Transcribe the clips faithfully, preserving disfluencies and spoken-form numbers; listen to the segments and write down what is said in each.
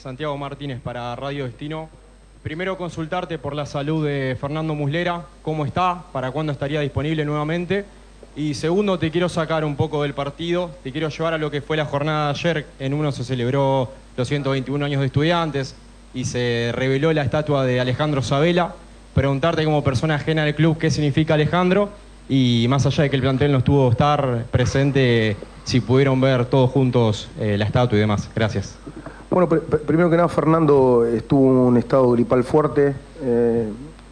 Santiago Martínez para Radio Destino. Primero consultarte por la salud de Fernando Muslera, cómo está, para cuándo estaría disponible nuevamente. Y segundo, te quiero sacar un poco del partido, te quiero llevar a lo que fue la jornada de ayer. En uno se celebró los ciento veintiún años de Estudiantes y se reveló la estatua de Alejandro Sabela. Preguntarte como persona ajena del club qué significa Alejandro y más allá de que el plantel no estuvo estar presente, si pudieron ver todos juntos eh, la estatua y demás. Gracias. Bueno, pr primero que nada, Fernando estuvo en un estado gripal fuerte. Eh,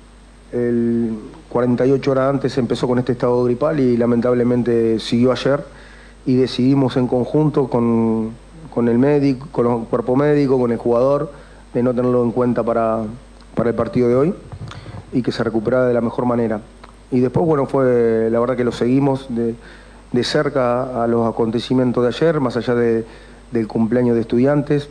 el cuarenta y ocho horas antes empezó con este estado gripal y lamentablemente siguió ayer. Y decidimos en conjunto con, con el médico, con el cuerpo médico, con el jugador, de no tenerlo en cuenta para, para el partido de hoy y que se recuperara de la mejor manera. Y después, bueno, fue la verdad que lo seguimos de, de cerca a los acontecimientos de ayer, más allá de, del cumpleaños de Estudiantes.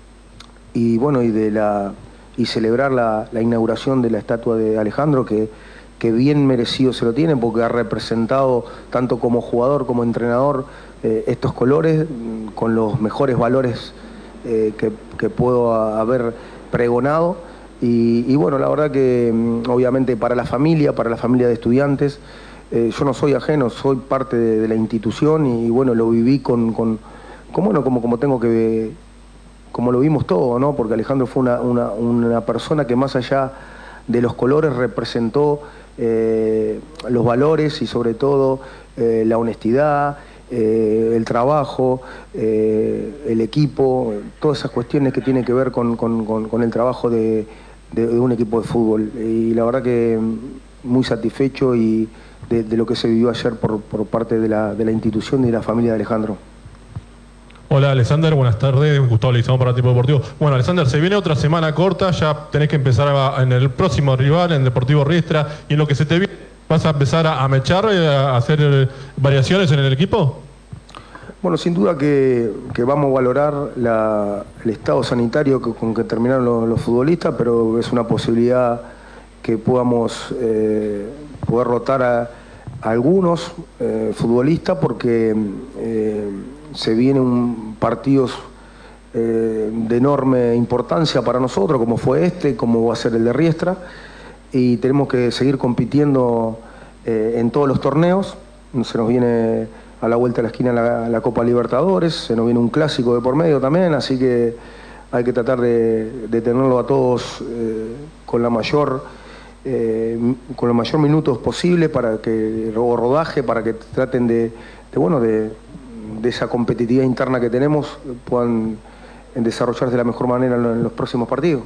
Y bueno, y de la y celebrar la, la inauguración de la estatua de Alejandro, que, que bien merecido se lo tiene, porque ha representado tanto como jugador como entrenador eh, estos colores con los mejores valores eh, que, que puedo haber pregonado. Y, y bueno, la verdad que obviamente para la familia, para la familia de Estudiantes, eh, yo no soy ajeno, soy parte de, de la institución y, y bueno, lo viví con, con, con bueno, como, como tengo que... como lo vimos todo, ¿no? Porque Alejandro fue una, una, una persona que más allá de los colores representó eh, los valores y sobre todo eh, la honestidad, eh, el trabajo, eh, el equipo, todas esas cuestiones que tienen que ver con, con, con, con el trabajo de, de, de un equipo de fútbol. Y la verdad que muy satisfecho y de, de lo que se vivió ayer por, por parte de la, de la institución y de la familia de Alejandro. Hola Alexander, buenas tardes, Gustavo Leguizamón para Tiempo Deportivo. Bueno Alexander, se viene otra semana corta, ya tenés que empezar a, en el próximo rival, en Deportivo Riestra, y en lo que se te viene, ¿vas a empezar a, a mechar, a hacer eh, variaciones en el equipo? Bueno, sin duda que, que vamos a valorar la, el estado sanitario que, con que terminaron los, los futbolistas, pero es una posibilidad que podamos eh, poder rotar a, a algunos eh, futbolistas porque... Eh, se vienen partidos eh, de enorme importancia para nosotros, como fue este, como va a ser el de Riestra, y tenemos que seguir compitiendo eh, en todos los torneos. Se nos viene a la vuelta de la esquina la, la Copa Libertadores, se nos viene un clásico de por medio también, así que hay que tratar de, de tenerlo a todos eh, con la mayor eh, con los mayor minutos posible para que o rodaje para que traten de, de bueno de de esa competitividad interna que tenemos, puedan desarrollarse de la mejor manera en los próximos partidos.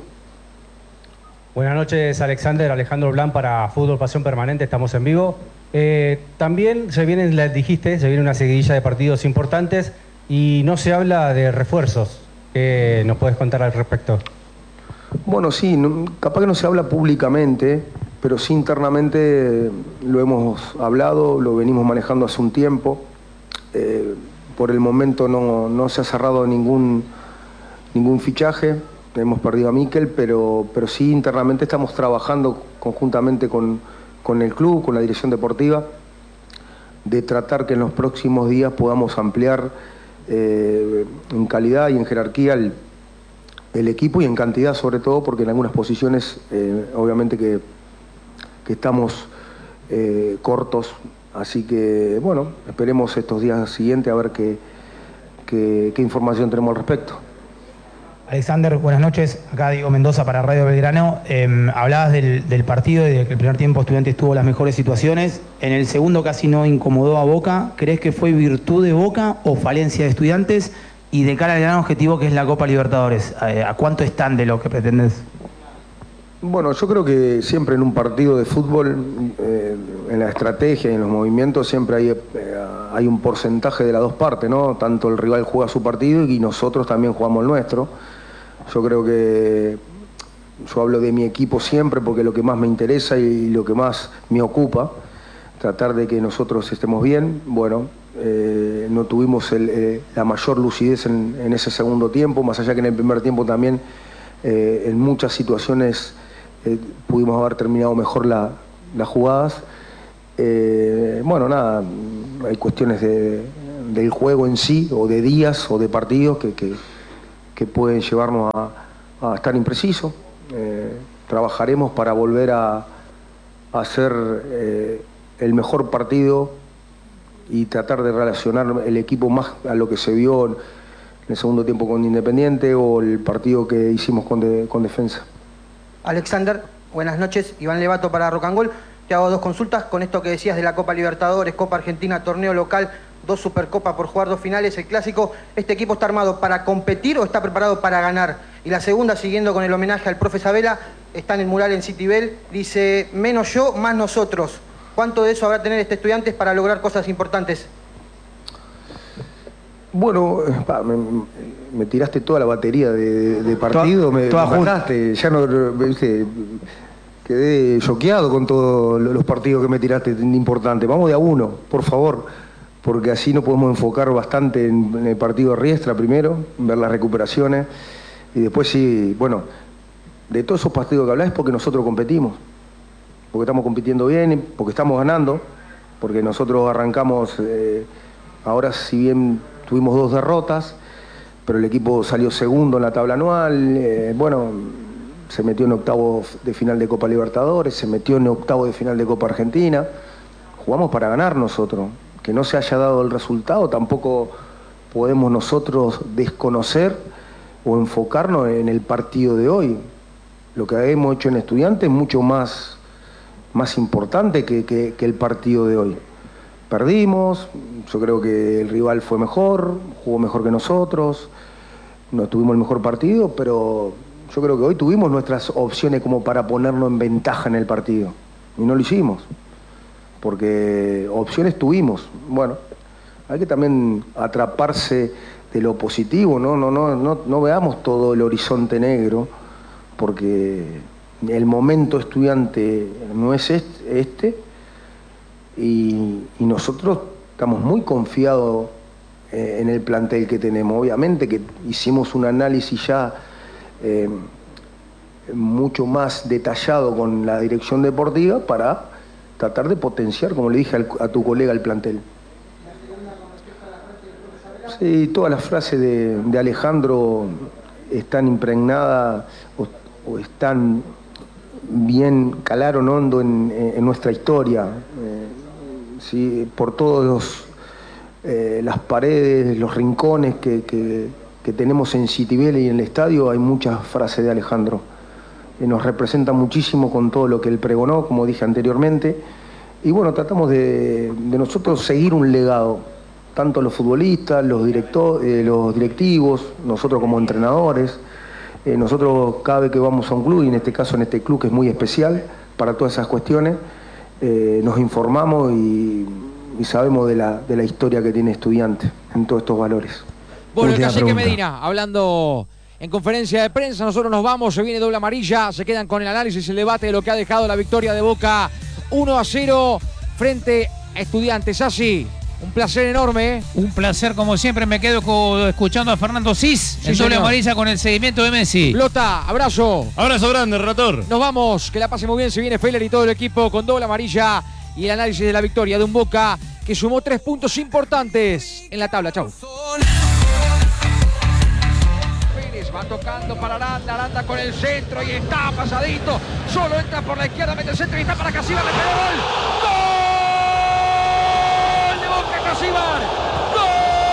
Buenas noches, Alexander. Alejandro Blanc para Fútbol Pasión Permanente, estamos en vivo. Eh, también se vienen, les dijiste, se viene una seguidilla de partidos importantes y no se habla de refuerzos. ¿Qué nos puedes contar al respecto? Bueno, sí, no, capaz que no se habla públicamente, pero sí internamente lo hemos hablado, lo venimos manejando hace un tiempo. Eh, Por el momento no, no se ha cerrado ningún, ningún fichaje, hemos perdido a Mikel, pero, pero sí internamente estamos trabajando conjuntamente con, con el club, con la dirección deportiva, de tratar que en los próximos días podamos ampliar eh, en calidad y en jerarquía el, el equipo y en cantidad sobre todo, porque en algunas posiciones eh, obviamente que, que estamos eh, cortos. Así que, bueno, esperemos estos días siguientes a ver qué, qué, qué información tenemos al respecto. Alexander, buenas noches. Acá Diego Mendoza para Radio Belgrano. Eh, hablabas del, del partido y de que el primer tiempo Estudiantes tuvo las mejores situaciones. En el segundo casi no incomodó a Boca. ¿Crees que fue virtud de Boca o falencia de Estudiantes? Y de cara al gran objetivo que es la Copa Libertadores, ¿a cuánto están de lo que pretendes? Bueno, yo creo que siempre en un partido de fútbol, eh, en la estrategia y en los movimientos, siempre hay, eh, hay un porcentaje de las dos partes, ¿no? Tanto el rival juega su partido y nosotros también jugamos el nuestro. Yo creo que yo hablo de mi equipo siempre porque es lo que más me interesa y lo que más me ocupa, tratar de que nosotros estemos bien. Bueno, eh, no tuvimos el, eh, la mayor lucidez en, en ese segundo tiempo, más allá que en el primer tiempo también eh, en muchas situaciones Eh, pudimos haber terminado mejor la, las jugadas. Eh, bueno, nada, hay cuestiones de, del juego en sí, o de días, o de partidos, que, que, que pueden llevarnos a, a estar imprecisos. Eh, trabajaremos para volver a, a hacer eh, el mejor partido y tratar de relacionar el equipo más a lo que se vio en el segundo tiempo con Independiente o el partido que hicimos con, de, con Defensa. Alexander, buenas noches. Iván Levato para Rocangol. Te hago dos consultas con esto que decías de la Copa Libertadores, Copa Argentina, torneo local, dos Supercopas por jugar dos finales, el Clásico. ¿Este equipo está armado para competir o está preparado para ganar? Y la segunda, siguiendo con el homenaje al profe Sabela, está en el mural en Citibel, dice, menos yo, más nosotros. ¿Cuánto de eso habrá tener este Estudiantes para lograr cosas importantes? Bueno, pa, me, me tiraste toda la batería de, de partido, toda, me, toda me mataste, ya no, viste, quedé choqueado con todos los partidos que me tiraste importantes. Vamos de a uno, por favor, porque así nos podemos enfocar bastante en, en el partido de Riestra primero, ver las recuperaciones, y después sí, bueno, de todos esos partidos que habláis es porque nosotros competimos, porque estamos compitiendo bien, porque estamos ganando, porque nosotros arrancamos, eh, ahora si bien tuvimos dos derrotas, pero el equipo salió segundo en la tabla anual, eh, bueno, se metió en octavo de final de Copa Libertadores, se metió en octavo de final de Copa Argentina, jugamos para ganar nosotros, que no se haya dado el resultado, tampoco podemos nosotros desconocer o enfocarnos en el partido de hoy. Lo que hemos hecho en Estudiantes es mucho más, más importante que, que, que el partido de hoy. Perdimos, yo creo que el rival fue mejor, jugó mejor que nosotros, no tuvimos el mejor partido, pero yo creo que hoy tuvimos nuestras opciones como para ponernos en ventaja en el partido, y no lo hicimos, porque opciones tuvimos. Bueno, hay que también atraparse de lo positivo, ¿no? No, no, no, no veamos todo el horizonte negro, porque el momento Estudiante no es este, este y, y nosotros estamos muy confiados eh, en el plantel que tenemos. Obviamente que hicimos un análisis ya eh, mucho más detallado con la dirección deportiva para tratar de potenciar, como le dije al, a tu colega, el plantel. Sí, todas las frases de, de Alejandro están impregnadas o, o están bien, calaron hondo en, en nuestra historia. Eh, sí, por todos los, eh, las paredes, los rincones que, que, que tenemos en Citibel y en el estadio hay muchas frases de Alejandro. Eh, nos representa muchísimo con todo lo que él pregonó, como dije anteriormente. Y bueno, tratamos de, de nosotros seguir un legado. Tanto los futbolistas, los, director, eh, los directivos, nosotros como entrenadores, eh, nosotros cada vez que vamos a un club, y en este caso en este club que es muy especial para todas esas cuestiones, eh, nos informamos y, y sabemos de la, de la historia que tiene Estudiantes en todos estos valores. Bueno, el cacique Medina, hablando en conferencia de prensa, nosotros nos vamos, se viene doble amarilla, se quedan con el análisis, el debate de lo que ha dejado la victoria de Boca uno a cero frente a Estudiantes. Así. Un placer enorme. ¿eh? Un placer, como siempre. Me quedo co escuchando a Fernando Cis sí, en doble señor. amarilla con el seguimiento de Messi. Lota, abrazo. Abrazo grande, relator. Nos vamos. Que la pase muy bien. Se viene Feller y todo el equipo con doble amarilla y el análisis de la victoria de un Boca que sumó tres puntos importantes en la tabla. Chau. Pérez va tocando para Aranda. Aranda con el centro y está pasadito. Solo entra por la izquierda, mete el centro y está para Casilla. Le pegó gol. ¡Gol! Casíbar, ¡gol!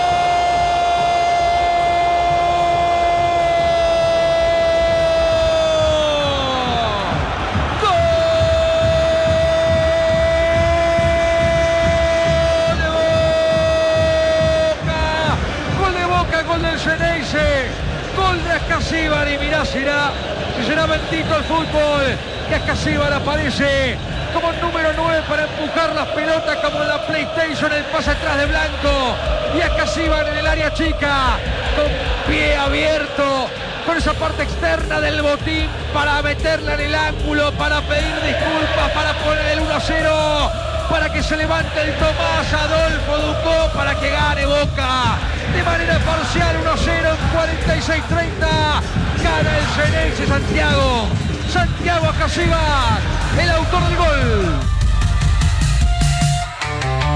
¡Gol de Boca! ¡Gol de Boca, gol del Xeneize! ¡Gol de Casíbar! Y mirá, será, si será bendito el fútbol, que Casíbar aparece como número nueve para empujar las pelotas como en la PlayStation, el pase atrás de Blanco y a Casíbar en el área chica con pie abierto, con esa parte externa del botín para meterla en el ángulo, para pedir disculpas, para poner el uno a cero, para que se levante el Tomás Adolfo Ducó, para que gane Boca de manera parcial uno a cero en cuarenta y seis treinta. Gana el Xeneize Santiago. Santiago Acasíbar, el autor del gol.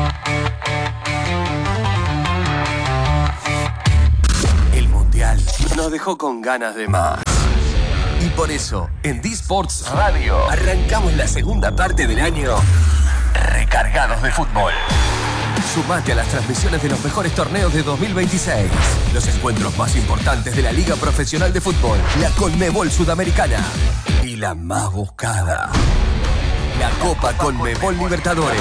El Mundial nos dejó con ganas de más. Y por eso, en D-Sports Radio, arrancamos la segunda parte del año recargados de fútbol. Sumate a las transmisiones de los mejores torneos de dos mil veintiséis. Los encuentros más importantes de la Liga Profesional de Fútbol, la Conmebol Sudamericana y la más buscada, la Copa Conmebol Libertadores.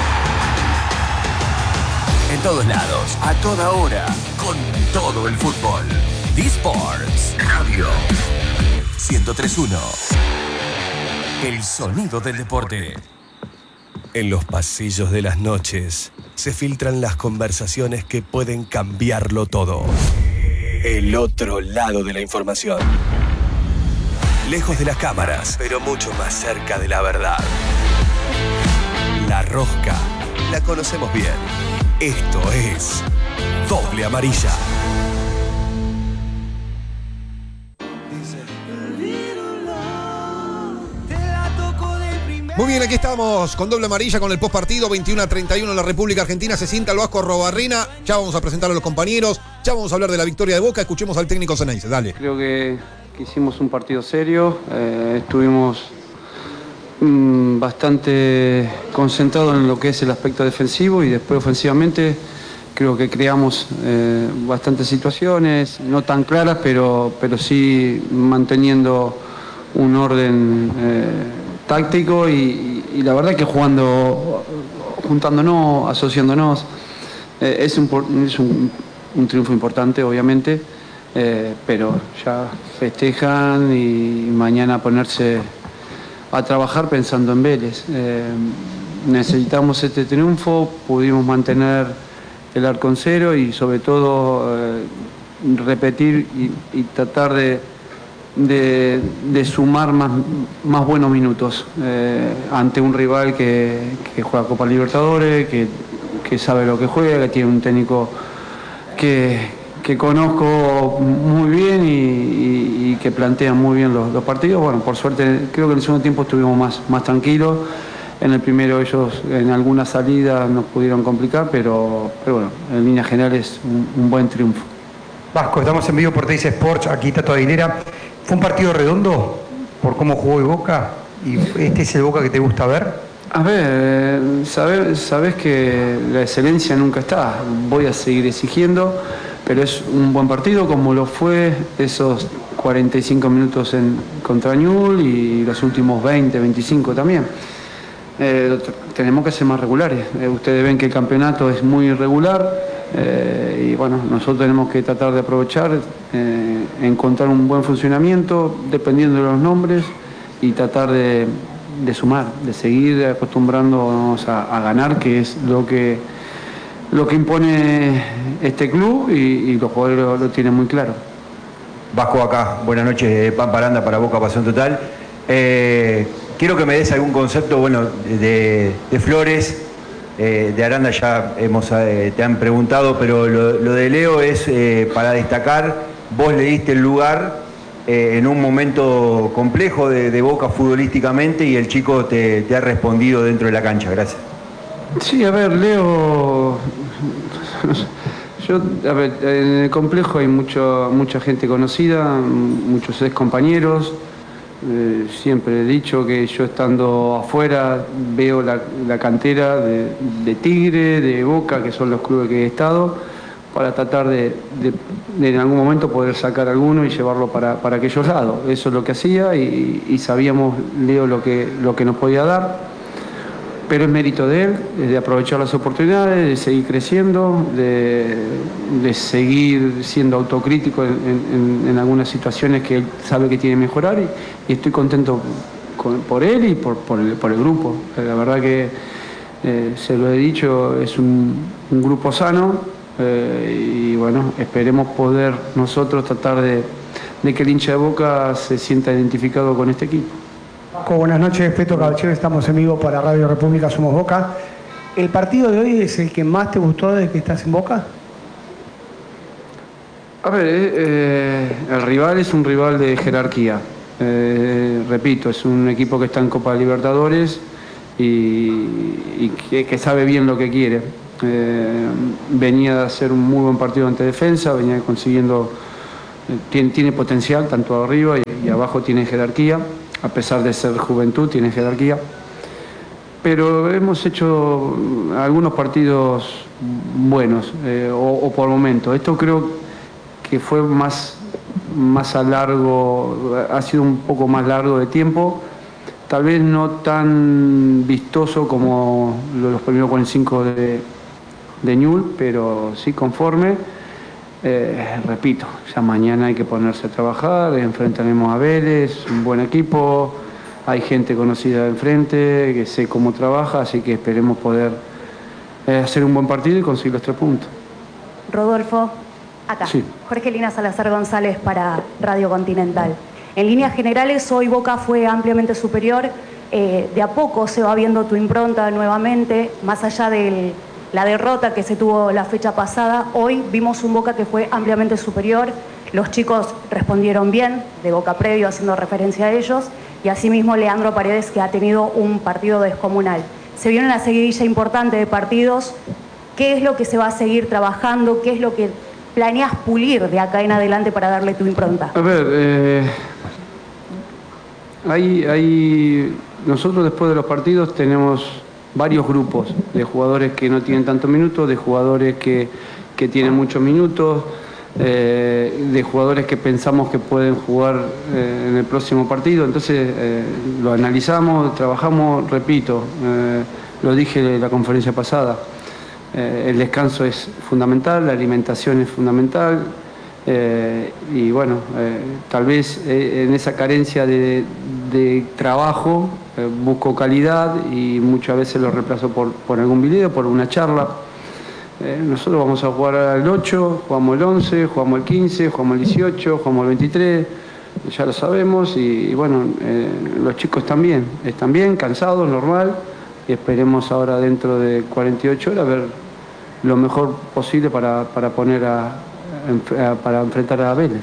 En todos lados, a toda hora, con todo el fútbol. D-Sports Radio ciento tres punto uno. El sonido del deporte. En los pasillos de las noches se filtran las conversaciones que pueden cambiarlo todo. El otro lado de la información. Lejos de las cámaras, pero mucho más cerca de la verdad. La rosca la conocemos bien. Esto es Doble Amarilla. Muy bien, aquí estamos con Doble Amarilla, con el postpartido, veintiuno a treinta y uno en la República Argentina. Se sienta el Vasco Arrobarrena. Ya vamos a presentar a los compañeros. Ya vamos a hablar de la victoria de Boca. Escuchemos al técnico Ceneice. Dale. Creo que, que hicimos un partido serio. Eh, estuvimos mmm, bastante concentrados en lo que es el aspecto defensivo y después ofensivamente creo que creamos eh, bastantes situaciones, no tan claras, pero, pero sí manteniendo un orden eh, táctico y, y la verdad que jugando, juntándonos, asociándonos, eh, es, un, es un, un triunfo importante obviamente, eh, pero ya festejan y mañana ponerse a trabajar pensando en Vélez. Eh, necesitamos este triunfo, pudimos mantener el arco en cero y sobre todo eh, repetir y, y tratar de De, de sumar más, más buenos minutos eh, ante un rival que, que juega Copa Libertadores, que, que sabe lo que juega, que tiene un técnico que, que conozco muy bien y, y, y que plantea muy bien los, los partidos. Bueno, por suerte creo que en el segundo tiempo estuvimos más, más tranquilos. En el primero ellos en alguna salida nos pudieron complicar, pero, pero bueno, en líneas generales un, un buen triunfo. Vasco, estamos en vivo por Teis Sports, aquí Tato Aguilera. ¿Fue un partido redondo por cómo jugó el Boca? ¿Y este es el Boca que te gusta ver? A ver, sabes, sabes que la excelencia nunca está. Voy a seguir exigiendo, pero es un buen partido como lo fue esos cuarenta y cinco minutos en, contra Newell's y los últimos veinte, veinticinco también. Eh, tenemos que ser más regulares. Eh, ustedes ven que el campeonato es muy irregular. Eh, y bueno, nosotros tenemos que tratar de aprovechar, eh, encontrar un buen funcionamiento dependiendo de los nombres y tratar de, de sumar, de seguir acostumbrándonos a, a ganar, que es lo que, lo que impone este club y, y los jugadores lo, lo tienen muy claro. Vasco acá, buenas noches, Pampa Aranda para Boca Pasión Total. Eh, quiero que me des algún concepto bueno de, de Flores. Eh, de Aranda ya hemos, eh, te han preguntado, pero lo, lo de Leo es eh, para destacar. Vos le diste el lugar eh, en un momento complejo de, de Boca futbolísticamente y el chico te, te ha respondido dentro de la cancha. Gracias. Sí, a ver, Leo, yo, a ver, en el complejo hay mucho, mucha gente conocida, muchos ex compañeros. Eh, siempre he dicho que yo estando afuera veo la, la cantera de, de Tigre, de Boca, que son los clubes que he estado, para tratar de, de, de en algún momento poder sacar alguno y llevarlo para, para aquellos lados. Eso es lo que hacía y, y sabíamos, Leo, lo que, lo que nos podía dar. Pero es mérito de él, de aprovechar las oportunidades, de seguir creciendo, de, de seguir siendo autocrítico en, en, en algunas situaciones que él sabe que tiene que mejorar y, y estoy contento con, por él y por, por, el, por el grupo. La verdad que, eh, se lo he dicho, es un, un grupo sano eh, y bueno, esperemos poder nosotros tratar de, de que el hincha de Boca se sienta identificado con este equipo. Buenas noches, Peto Caballero, estamos en vivo para Radio República Somos Boca. ¿El partido de hoy es el que más te gustó desde que estás en Boca? A ver, eh, el rival es un rival de jerarquía. Eh, repito, es un equipo que está en Copa Libertadores y, y que, que sabe bien lo que quiere. Eh, venía de hacer un muy buen partido ante defensa, venía consiguiendo tiene, tiene potencial, tanto arriba y, y abajo tiene jerarquía, a pesar de ser juventud, tiene jerarquía. Pero hemos hecho algunos partidos buenos, eh, o, o por momentos. Esto creo que fue más, más a largo, ha sido un poco más largo de tiempo, tal vez no tan vistoso como los primeros cuarenta y cinco de, de Newell's, pero sí conforme. Eh, repito, ya mañana hay que ponerse a trabajar, enfrentaremos a Vélez, un buen equipo, hay gente conocida enfrente, que sé cómo trabaja, así que esperemos poder eh, hacer un buen partido y conseguir los tres puntos. Rodolfo, acá. Sí. Jorgelina Salazar González para Radio Continental. En líneas generales, hoy Boca fue ampliamente superior. Eh, de a poco se va viendo tu impronta nuevamente, más allá de la derrota que se tuvo la fecha pasada. Hoy vimos un Boca que fue ampliamente superior. Los chicos respondieron bien, de Boca previo, haciendo referencia a ellos. Y asimismo Leandro Paredes, que ha tenido un partido descomunal. Se viene una seguidilla importante de partidos. ¿Qué es lo que se va a seguir trabajando? ¿Qué es lo que planeas pulir de acá en adelante para darle tu impronta? A ver, eh, hay, hay, nosotros después de los partidos tenemos varios grupos de jugadores que no tienen tantos minutos, de jugadores que, que tienen muchos minutos, eh, de jugadores que pensamos que pueden jugar eh, en el próximo partido. Entonces eh, lo analizamos, trabajamos, repito, eh, lo dije en la conferencia pasada. Eh, el descanso es fundamental, la alimentación es fundamental eh, y bueno, eh, tal vez eh, en esa carencia de, de trabajo eh, busco calidad y muchas veces lo reemplazo por, por algún video, por una charla. Eh, nosotros vamos a jugar al ocho, jugamos el once, jugamos el quince, jugamos el dieciocho, jugamos el veintitrés, ya lo sabemos y, y bueno, eh, los chicos están bien, están bien, cansados, normal, y esperemos ahora dentro de cuarenta y ocho horas ver lo mejor posible para, para poner a, a para enfrentar a Vélez.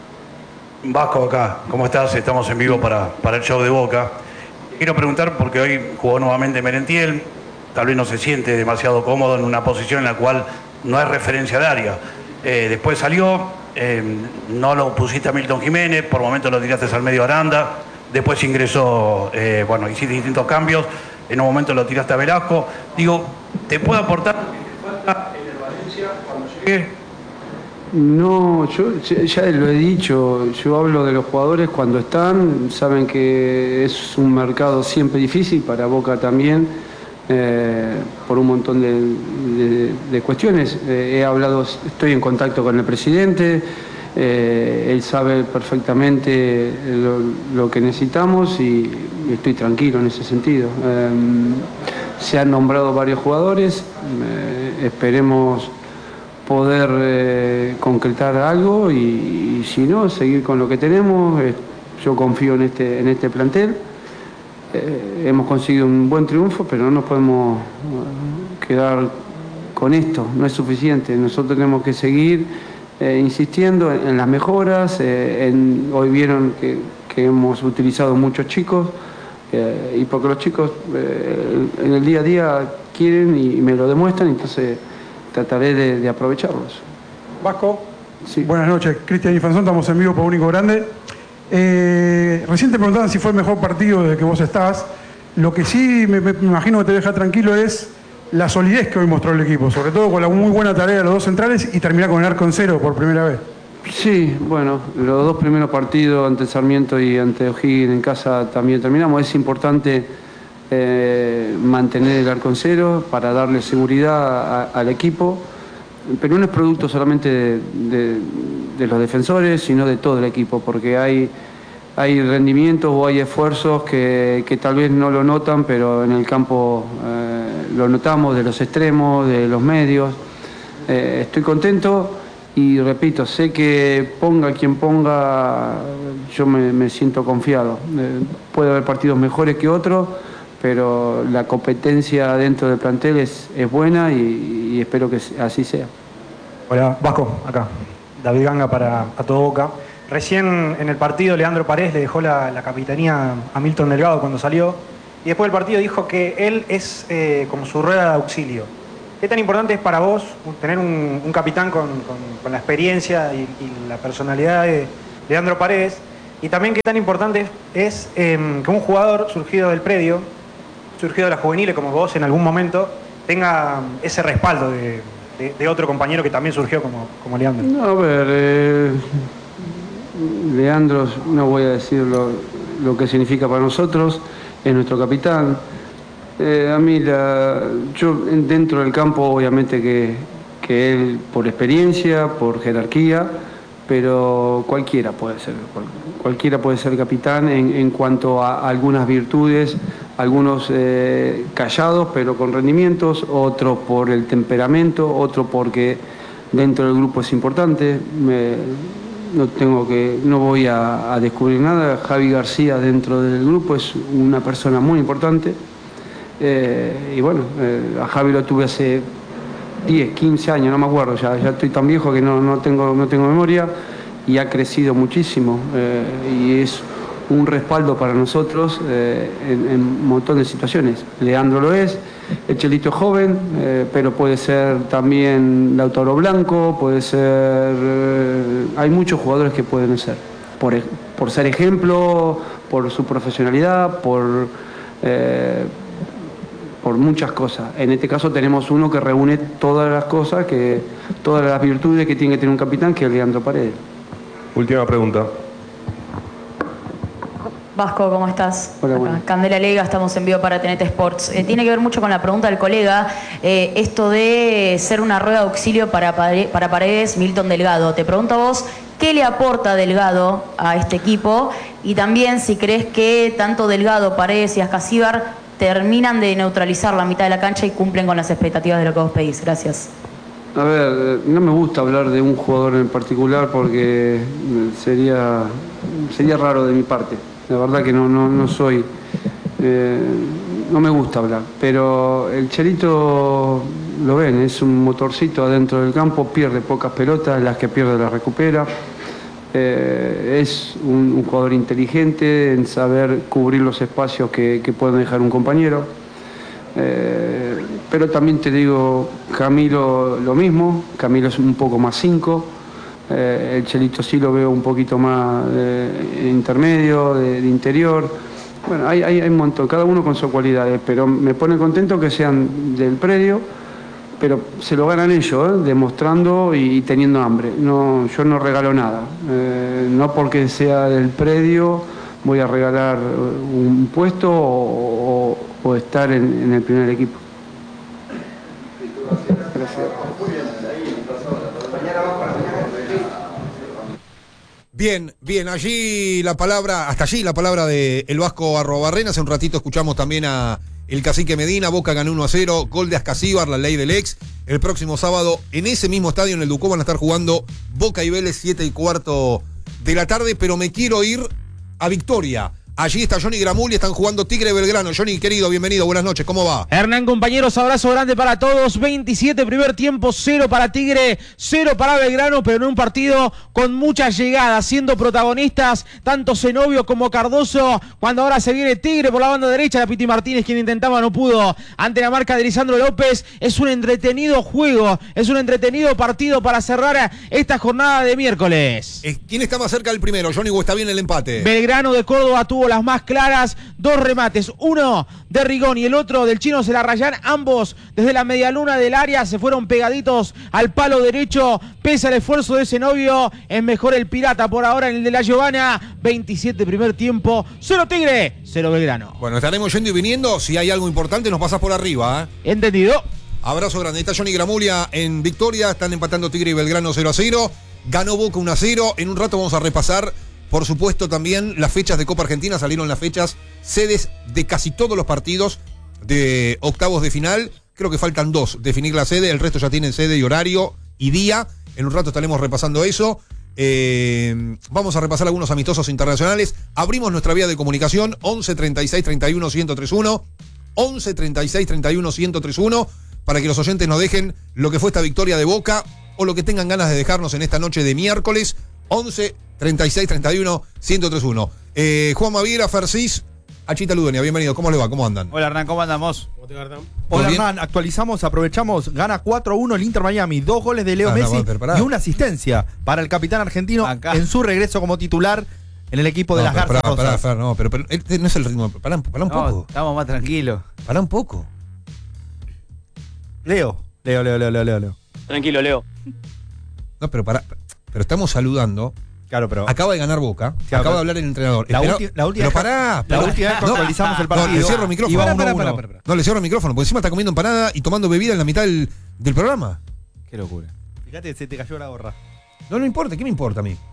Vasco acá, ¿cómo estás? Estamos en vivo para, para el show de Boca. Quiero preguntar, porque hoy jugó nuevamente Merentiel, tal vez no se siente demasiado cómodo en una posición en la cual no hay referencia de área. Eh, después salió, eh, no lo pusiste a Milton Jiménez, por momentos lo tiraste al medio Aranda, después ingresó, eh, bueno, hiciste distintos cambios, en un momento lo tiraste a Velasco. Digo, ¿te puede aportar en el Valencia cuando llegue? No, yo ya lo he dicho, yo hablo de los jugadores cuando están, saben que es un mercado siempre difícil, para Boca también, eh, por un montón de, de, de cuestiones. Eh, he hablado, estoy en contacto con el presidente, eh, él sabe perfectamente lo, lo que necesitamos y, y estoy tranquilo en ese sentido. Eh, se han nombrado varios jugadores, eh, esperemos poder eh, concretar algo y, y si no, seguir con lo que tenemos. Eh, yo confío en este, en este plantel. Eh, hemos conseguido un buen triunfo, pero no nos podemos uh, quedar con esto, no es suficiente. Nosotros tenemos que seguir eh, insistiendo en, en las mejoras. Eh, en, hoy vieron que, que hemos utilizado muchos chicos eh, y porque los chicos eh, en el día a día quieren y, y me lo demuestran, entonces trataré de, de aprovecharlos. Vasco, sí. Buenas noches. Cristian Infanzón, estamos en vivo por Único Grande. Eh, recién te preguntaban si fue el mejor partido desde que vos estás. Lo que sí me, me imagino que te deja tranquilo es la solidez que hoy mostró el equipo, sobre todo con la muy buena tarea de los dos centrales y terminar con el arco en cero por primera vez. Sí, bueno, los dos primeros partidos ante Sarmiento y ante O'Higgins en casa también terminamos. Es importante eh, mantener el arco en cero para darle seguridad a, al equipo, pero no es producto solamente de, de, de los defensores, sino de todo el equipo, porque hay, hay rendimientos o hay esfuerzos que, que tal vez no lo notan, pero en el campo eh, lo notamos, de los extremos, de los medios. Eh, estoy contento y repito, sé que ponga quien ponga, yo me, me siento confiado. Eh, puede haber partidos mejores que otros, pero la competencia dentro del plantel es, es buena y, y espero que así sea. Hola, Vasco, acá. David Ganga para A Todo Boca. Recién en el partido Leandro Paredes le dejó la, la capitanía a Milton Delgado cuando salió y después del partido dijo que él es eh, como su rueda de auxilio. ¿qué tan importante es para vos tener un, un capitán con, con, con la experiencia y, y la personalidad de Leandro Paredes? Y también qué tan importante es eh, que un jugador surgido del predio, surgido de la juveniles como vos en algún momento, tenga ese respaldo de, de, de otro compañero que también surgió como, como Leandro. No, a ver, eh, Leandro, no voy a decir lo, lo que significa para nosotros, es nuestro capitán. Eh, a mí, la, yo dentro del campo, obviamente que, que él por experiencia, por jerarquía, pero cualquiera puede ser, cualquiera puede ser capitán en, en cuanto a algunas virtudes, algunos eh, callados pero con rendimientos, otros por el temperamento, otro porque dentro del grupo es importante. Me, no tengo que, no voy a, a descubrir nada. Javi García dentro del grupo es una persona muy importante. Eh, y bueno, eh, a Javi lo tuve hace diez, quince años, no me acuerdo, ya, ya estoy tan viejo que no, no, tengo, no tengo memoria, y ha crecido muchísimo, eh, y es un respaldo para nosotros eh, en, en un montón de situaciones. Leandro lo es, el Chelito es joven, eh, pero puede ser también Lautaro Blanco, puede ser... Eh, hay muchos jugadores que pueden ser, por, por ser ejemplo, por su profesionalidad, por... Eh, por muchas cosas. En este caso tenemos uno que reúne todas las cosas, que todas las virtudes que tiene que tener un capitán, que es Leandro Paredes. Última pregunta. Vasco, ¿cómo estás? Hola, Acá, bueno. Candela Lega, estamos en vivo para T N T Sports. Eh, tiene que ver mucho con la pregunta del colega, eh, esto de ser una rueda de auxilio para, Pare- para Paredes, Milton Delgado. Te pregunto a vos, ¿qué le aporta Delgado a este equipo? Y también si crees que tanto Delgado, Paredes y Ascasíbar terminan de neutralizar la mitad de la cancha y cumplen con las expectativas de lo que vos pedís. Gracias. A ver, no me gusta hablar de un jugador en particular porque sería, sería raro de mi parte. La verdad que no, no, no soy... Eh, no me gusta hablar. Pero el Chelito, lo ven, es un motorcito adentro del campo, pierde pocas pelotas, las que pierde las recupera. Eh, es un, un jugador inteligente en saber cubrir los espacios que, que puede dejar un compañero. Eh, pero también te digo, Camilo lo mismo, Camilo es un poco más cinco, eh, el Chelito sí lo veo un poquito más eh, intermedio, de, de interior. Bueno, hay, hay, hay un montón, cada uno con sus cualidades, pero me pone contento que sean del predio, pero se lo ganan ellos, ¿eh? Demostrando y, y teniendo hambre. No, yo no regalo nada, eh, no porque sea del predio voy a regalar un puesto o, o, o estar en, en el primer equipo. Gracias. Bien, bien, allí la palabra, hasta allí la palabra de el Vasco Arrobarrena. Hace un ratito escuchamos también a el Cacique Medina. Boca ganó uno a cero, gol de Ascasíbar, la ley del ex. El próximo sábado, en ese mismo estadio, en el Ducó, van a estar jugando Boca y Vélez, siete y cuarto de la tarde, pero me quiero ir a Victoria. Allí está Johnny Gramulli, están jugando Tigre Belgrano. Johnny, querido, bienvenido, buenas noches, ¿cómo va? Hernán, compañeros, abrazo grande para todos. veintisiete primer tiempo, cero para Tigre, cero para Belgrano, pero en un partido con muchas llegadas, siendo protagonistas tanto Zenobio como Cardoso, cuando ahora se viene Tigre por la banda derecha, la Piti Martínez, quien intentaba no pudo, ante la marca de Lisandro López. Es un entretenido juego, es un entretenido partido para cerrar esta jornada de miércoles. ¿Quién está más cerca del primero, Johnny, o está bien el empate? Belgrano de Córdoba tuvo las más claras, dos remates, uno de Rigón y el otro del Chino Celarrayán, ambos desde la medialuna del área se fueron pegaditos al palo derecho, pese al esfuerzo de Zenobio, es mejor el Pirata por ahora en el de la Giovanna. Veintisiete primer tiempo, cero Tigre, cero Belgrano. Bueno, estaremos yendo y viniendo, si hay algo importante nos pasás por arriba, ¿eh? Entendido. Abrazo grande, está Johnny Gramulia en Victoria, están empatando Tigre y Belgrano cero a cero, ganó Boca uno a cero, en un rato vamos a repasar. Por supuesto, también las fechas de Copa Argentina, salieron las fechas, sedes de casi todos los partidos de octavos de final. Creo que faltan dos, definir la sede, el resto ya tienen sede y horario y día. En un rato estaremos repasando eso. Eh, vamos a repasar algunos amistosos internacionales. Abrimos nuestra vía de comunicación, once treinta y seis treinta y uno ciento treinta y uno, once treinta y seis treinta y uno ciento treinta y uno, para que los oyentes nos dejen lo que fue esta victoria de Boca o lo que tengan ganas de dejarnos en esta noche de miércoles. once treinta y seis treinta y uno ciento treinta y uno. Eh, Juan Maviera, Fercis, Achita Ludueña, bienvenido. ¿Cómo le va? ¿Cómo andan? Hola Hernán, ¿cómo andamos? ¿Cómo te va, Hernán? Hola Hernán, actualizamos, aprovechamos, gana cuatro a uno el Inter Miami, dos goles de Leo Ah, no, Messi pero pará. y una asistencia para el capitán argentino en su regreso como titular en el equipo de No, las pero Garzas pará, pará, Rosas. Fer, no, pero, pero este no es el ritmo. Pará, pará un No, poco. estamos más tranquilos. Pará un poco. Leo, Leo, Leo, Leo, Leo, Leo. Leo. Tranquilo, Leo. No, pero pará. Pero estamos saludando. Claro, pero. Acaba de ganar Boca. Claro, acaba pero- de hablar el entrenador. La Espera- ulti- la última pero vez- pará. la pará. última vez que actualizamos el partido, No, le cierro el micrófono. iba Pará, uno a pará, uno. pará, pará. No, le cierro el micrófono, porque encima está comiendo empanada y tomando bebida en la mitad del, del programa. Qué locura. Fíjate que se te cayó la gorra. No, no importa. ¿Qué me importa a mí?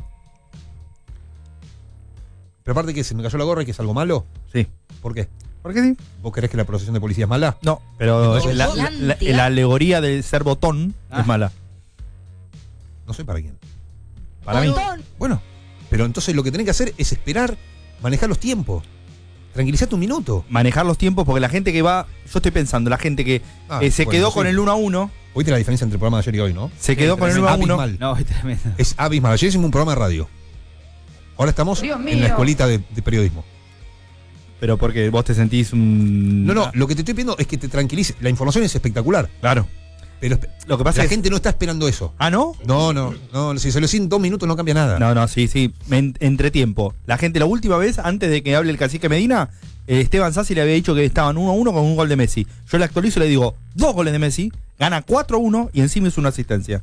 Pero aparte que se me cayó la gorra y que es algo malo. Sí. ¿Por qué? ¿Por qué sí? ¿Vos querés que la procesión de policía es mala? No, pero Entonces- la, la- la- la alegoría del ser botón Ah. es mala. No sé para quién. Para mí. Bueno, pero entonces lo que tenés que hacer es esperar, manejar los tiempos. Tranquilizate un minuto. Manejar los tiempos porque la gente que va, yo estoy pensando, la gente que Ah, eh, se bueno, quedó sí. con el uno a uno. Oíste la diferencia entre el programa de ayer y hoy, ¿no? Se quedó con el uno a uno. Abismal. No, es tremendo. Es abismal. Ayer hicimos un programa de radio. Ahora estamos Dios en mío. la escuelita de, de periodismo. Pero porque vos te sentís un. No, no, lo que te estoy pidiendo es que te tranquilices. La información es espectacular. Claro. Pero lo que pasa la es- gente no está esperando eso. ¿Ah, no? No, no, no. Si se lo hacen dos minutos no cambia nada. No, no, sí, sí. En- Entretiempo. La gente, la última vez, antes de que hable el cacique Medina, eh, Esteban Sassi le había dicho que estaban uno a uno con un gol de Messi. Yo le actualizo y le digo, dos goles de Messi, gana cuatro a uno y encima es una asistencia.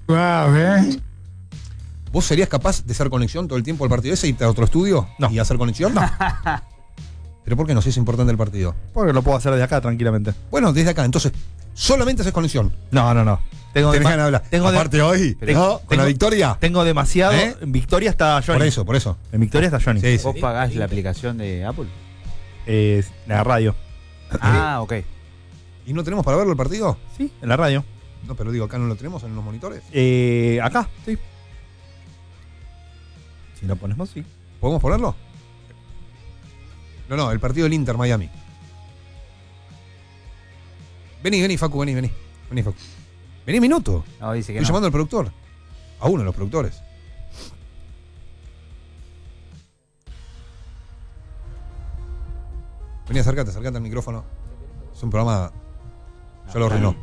¿Vos serías capaz de hacer conexión todo el tiempo al partido ese y irte a otro estudio? No. ¿Y hacer conexión? No. ¿Pero por qué no? Si es importante el partido. Porque lo puedo hacer desde acá tranquilamente. Bueno, desde acá. Entonces, solamente haces conexión. No, no, no. Tengo Tenés dema- ganas de hablar. tengo de- Aparte hoy, Tengo- ¿no? Con tengo- la victoria. Tengo demasiado. ¿Eh? En Victoria está Johnny. Por eso, por eso. En Victoria está Johnny. Sí, sí. ¿Vos pagás la aplicación de Apple? Eh, en la radio. Ah, ok. ¿Y no tenemos para verlo el partido? Sí, en la radio. No, pero digo, acá no lo tenemos en los monitores. Eh, acá, sí. Si lo ponemos, sí. ¿Podemos ponerlo? No, no, el partido del Inter Miami. Vení, vení, Facu, vení, vení. Vení, Facu. Vení, minuto. No, dice que Estoy no. llamando al productor. A uno de los productores. Vení, acércate, acércate al micrófono. Es un programa. Ya lo arruinó.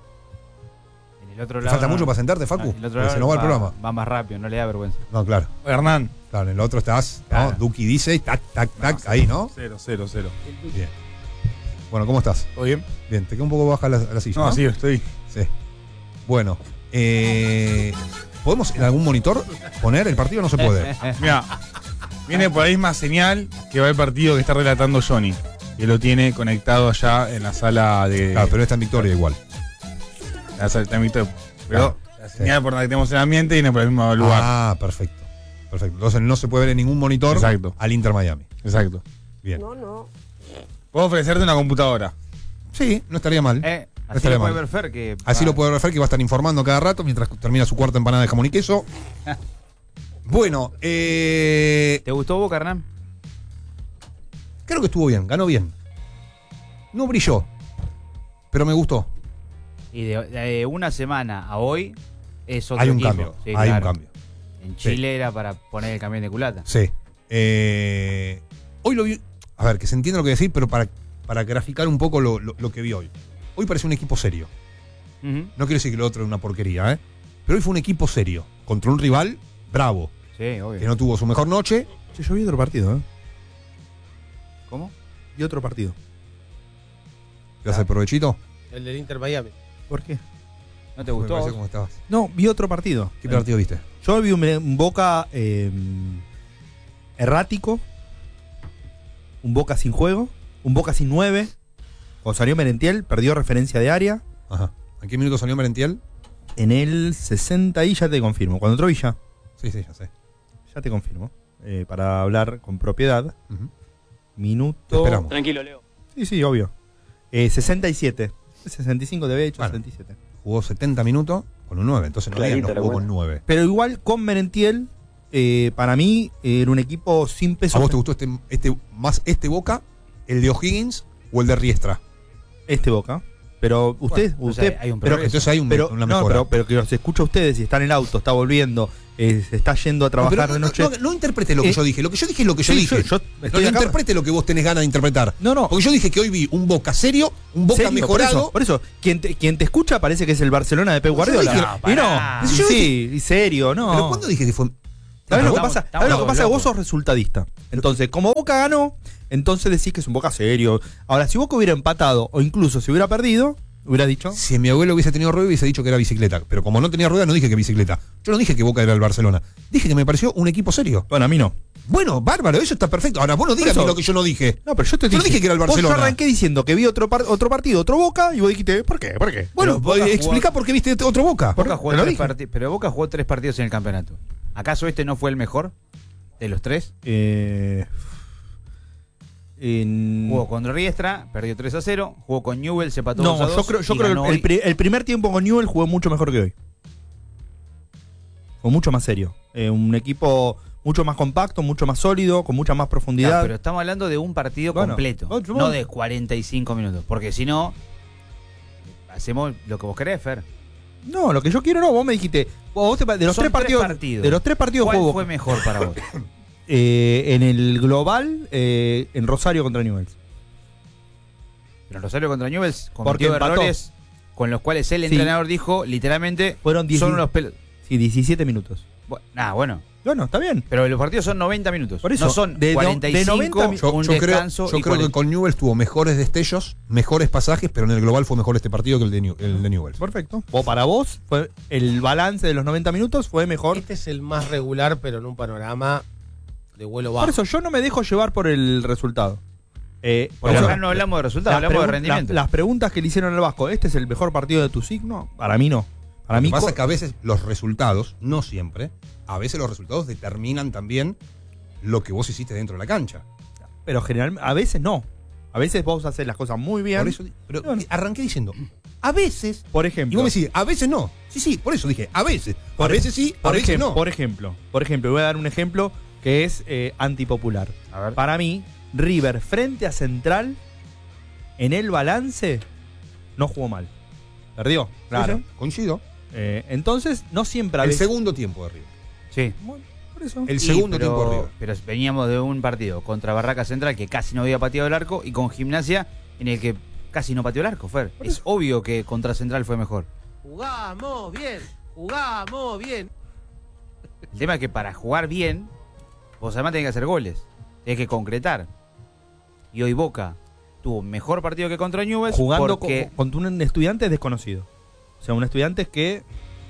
En el otro ¿Te lado. falta no- mucho para sentarte, Facu? no, en el otro Porque lado se nos va el programa. Va más rápido, no le da vergüenza. No, claro. Hernán. Claro, en el otro estás, ¿no? Claro. Duki dice, tac, tac, tac, ahí, ¿no? Cero, cero, cero. Bien. Bueno, ¿cómo estás? ¿Todo bien? Bien, te queda un poco baja la, la silla. No, No, sí, estoy. Sí. Bueno, eh, ¿podemos en algún monitor poner el partido? No se puede. Mira, viene por ahí más señal que va el partido que está relatando Johnny. Que lo tiene conectado allá en la sala de. Claro, pero está en Victoria igual. La sala está en Victoria. Pero Claro, la sí. señal por la que tenemos el ambiente viene por el mismo lugar. Ah, perfecto. Perfecto. Entonces no se puede ver en ningún monitor Exacto. al Inter Miami. Exacto. Bien. Puedo ofrecerte una computadora. Sí, no estaría mal. Eh, No así estaría lo puede mal. ver Fer que. Así va- lo puede ver Fer, que va a estar informando cada rato mientras termina su cuarta empanada de jamón y queso. Bueno, eh, ¿Te gustó Boca, Hernán? creo que estuvo bien, ganó bien. No brilló, pero me gustó. Y de, de una semana a hoy es otro Hay un equipo. cambio, Sí, hay un claro. cambio. En Sí. Chile era para poner el camión de culata. Sí. Eh, hoy lo vi. A ver, que se entienda lo que decir, pero para, para graficar un poco lo, lo- lo que vi hoy. Hoy parece un equipo serio. Ujú. No quiero decir que lo otro es una porquería, ¿eh? Pero hoy fue un equipo serio. Contra un rival bravo. Sí, obvio. Que no tuvo su mejor noche. Sí, yo vi otro partido, ¿eh? ¿Cómo? Vi otro partido. ¿Te vas a hacer provechito? El del Inter Miami. ¿Por qué? ¿No te Me gustó? pareció cómo estabas. No, vi otro partido. ¿Qué partido viste? Yo vi un, un Boca eh, errático, un Boca sin juego, un Boca sin nueve. Cuando salió Merentiel, perdió referencia de área. Ajá. ¿En qué minuto salió Merentiel? En el sesenta y ya te confirmo. Cuando entró Villa, Sí, sí, ya sé. ya te confirmo. Eh, para hablar con propiedad. Ujú. Minuto. Te esperamos. Tranquilo, Leo. Sí, sí, obvio. Eh, sesenta y siete. sesenta y cinco te había hecho, Bueno. sesenta y siete. Jugó setenta minutos con un nueve. Entonces no digan Clarita no la jugó buena. con nueve. Pero igual con Merentiel, eh, para mí eh, era un equipo sin peso. ¿A vos te gustó este, este más este Boca, el de O'Higgins o el de Riestra? Este Boca. Pero usted, Bueno, usted, entonces hay un pero, progreso. Entonces hay un- pero, una no, mejora. pero, pero que los escucha a ustedes y está en el auto, está volviendo, eh, se está yendo a trabajar Pero de no, noche. no, no interprete lo que Eh, yo dije. Lo que yo dije es lo que yo sí, dije. yo- yo no estoy acá- interprete lo que vos tenés ganas de interpretar. No, no. Porque yo dije que hoy vi un Boca serio, un Boca Serio, mejorado. Por eso, por eso, quien, te, quien te escucha parece que es el Barcelona de Pep Yo Guardiola. dije- y no, pará. y Yo sí, dije- y serio, no. Pero ¿cuándo dije que fue? ¿Sabes lo que Estamos- pasa? estamos ¿Sabes lo que pasa? locos. Vos sos resultadista. Entonces, como Boca ganó, entonces decís que es un Boca serio. Ahora, si Boca hubiera empatado o incluso si hubiera perdido, hubieras dicho. Si mi abuelo hubiese tenido rueda, hubiese dicho que era bicicleta. Pero como no tenía rueda, no dije que bicicleta. Yo no dije que Boca era el Barcelona. Dije que me pareció un equipo serio. Bueno, a mí no. Bueno, bárbaro, eso está perfecto. Ahora, vos no digas eso- lo que yo no dije. No, pero yo te Yo no dije que era el vos Barcelona. yo arranqué diciendo que vi otro, par- otro partido, otro Boca, y vos dijiste, ¿por qué? ¿Por qué? Bueno, Pero Boca explica jugó- por qué viste otro Boca. Boca jugó Te lo tres dije. parti- pero Boca jugó tres partidos en el campeonato. ¿Acaso este no fue el mejor de los tres? Eh, en- Jugó contra Riestra, perdió tres a cero. Jugó con Newell, se empató dos a No, dos yo creo, yo y creo ganó que el, hoy. pri- el primer tiempo con Newell jugó mucho mejor que hoy. Fue mucho más serio. Eh, un equipo mucho más compacto, mucho más sólido, con mucha más profundidad. Ah, pero estamos hablando de un partido Bueno, completo, otro- no de cuarenta y cinco minutos. Porque si no, hacemos lo que vos querés, Fer. No, lo que yo quiero no, vos me dijiste, vos te pa- de los Son tres partidos, partidos. de los tres partidos ¿Cuál jugó fue Boca. mejor para vos? Eh, en el global, eh, en Rosario contra Newell's. Pero Rosario contra Newell's Porque cometió empató. errores con los cuales el Sí. entrenador dijo, literalmente, Fueron diez, son unos pelos. Sí, diecisiete minutos. Ah, bueno. Bueno, está bien. Pero los partidos son noventa minutos. Por eso, no son de no- cuarenta y cinco, de noventa mi- Yo, un yo creo, descanso yo y creo que cuarenta. con Newell's tuvo mejores destellos, mejores pasajes, pero en el global fue mejor este partido que el de, New- el de Newell's. Perfecto. O para vos, fue el balance de los noventa minutos fue mejor. Este es el más regular, pero en un panorama de vuelo bajo. Por eso yo no me dejo llevar por el resultado. Eh, por Pero eso- acá no hablamos de resultados, las hablamos de pregun- rendimiento. la- las preguntas que le hicieron al Vasco, ¿este es el mejor partido de tu signo? Para mí no. Para Lo mí que pasa co- es que a veces los resultados, no siempre, a veces los resultados determinan también lo que vos hiciste dentro de la cancha. Pero generalmente, a veces no. A veces vos haces las cosas muy bien. Por eso, pero arranqué diciendo, a veces, Por y ejemplo. vos me decís, a veces no. Sí, sí, por eso dije, a veces. Por a veces sí, a por veces ejemplo, no. Por ejemplo, por ejemplo, voy a dar un ejemplo que es eh, antipopular. Para mí, River frente a Central, en el balance, no jugó mal. Perdió, claro. Sí, sí, coincido. Eh, entonces, no siempre a El veces- segundo tiempo de River. Sí. Por eso. El Y, segundo pero, tiempo de River. Pero veníamos de un partido contra Barraca Central que casi no había pateado el arco y con Gimnasia en el que casi no pateó el arco, Fer. Es obvio que contra Central fue mejor. Jugamos bien, jugamos bien. El tema es que para jugar bien, vos además tenés que hacer goles. Tenés que concretar. Y hoy Boca tuvo un mejor partido que contra Newell's jugando porque con, contra un estudiante desconocido. O sea, un estudiante que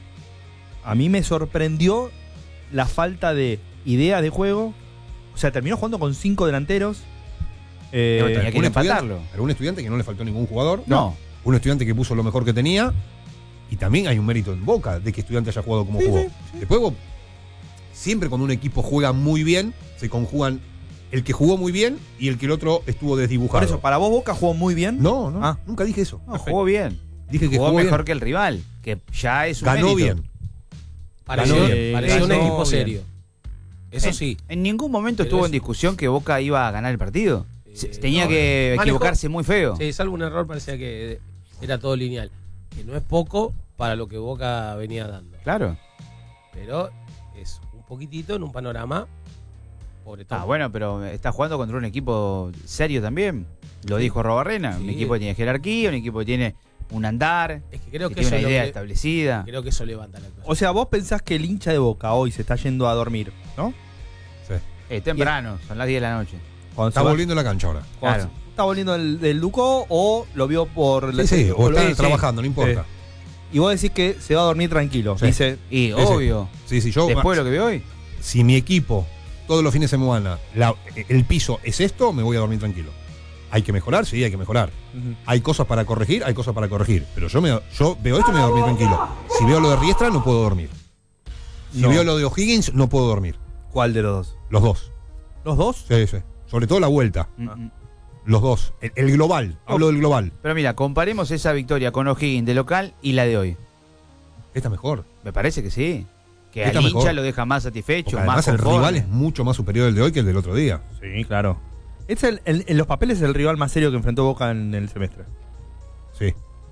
a mí me sorprendió la falta de idea de juego. O sea, terminó jugando con cinco delanteros. Eh, Pero tenía que un empatarlo. estudiante, era un estudiante que no le faltó ningún jugador. No. Un estudiante que puso lo mejor que tenía. Y también hay un mérito en Boca de que estudiante haya jugado como Sí, jugó. sí, sí. Después vos, siempre cuando un equipo juega muy bien, se conjugan el que jugó muy bien y el que el otro estuvo desdibujado. por eso, ¿para vos Boca jugó muy bien? No, no, Ah. nunca dije eso. No, jugó bien. Dije que jugó, jugó mejor bien. que el rival, que ya es un Ganó mérito. bien. Pareció, Ganó bien. pareció un Ganó equipo bien. serio. Eso en, sí. En ningún momento Pero estuvo eso- en discusión que Boca iba a ganar el partido. Se- Eh, Tenía no, que manejó- equivocarse muy feo. Sí, salvo un error, parecía que era todo lineal. Que no es poco para lo que Boca venía dando. Claro. Pero es un poquitito en un panorama pobre Ah, bueno, pero está jugando contra un equipo serio también. Lo dijo Robarrena. Un Sí. equipo que tiene jerarquía, un equipo que tiene un andar, Es que creo que, tiene eso una es lo idea que- establecida. Creo que eso levanta la clase. O sea, vos pensás que el hincha de Boca hoy se está yendo a dormir, ¿no? Sí. Eh, temprano, son las diez de la noche. Cuando Está se va- volviendo a la cancha ahora. cuando Claro. se- ¿Está volviendo del, del Ducó o lo vio por... Sí, sí, o lo- está sí, trabajando, no importa. Eh, y vos decís que se va a dormir tranquilo. Sí. Dice, Y Sí, sí. obvio. Sí, sí, yo. Después de lo que veo hoy. Si mi equipo, todos los fines de semana, la- el piso es esto, me voy a dormir tranquilo. ¿Hay que mejorar? Sí, hay que mejorar. Ujú. Hay cosas para corregir, hay cosas para corregir. Pero yo, me, yo veo esto y me voy a dormir tranquilo. Si veo lo de Riestra, no puedo dormir. Si No. veo lo de O'Higgins, no puedo dormir. ¿cuál de los dos? Los dos. ¿Los dos? Sí, sí. Sobre todo la vuelta. Mm, mm. Los dos. El, el global. Hablo del global. Pero mira, comparemos esa victoria con O'Higgins de local y la de hoy. Esta mejor. Me parece que sí. Que Esta al hincha mejor. lo deja más satisfecho, Porque más además el conforme. rival es mucho más superior el de hoy que el del otro día. Sí, claro. Es el, el- en los papeles el rival más serio que enfrentó Boca en el semestre. Sí.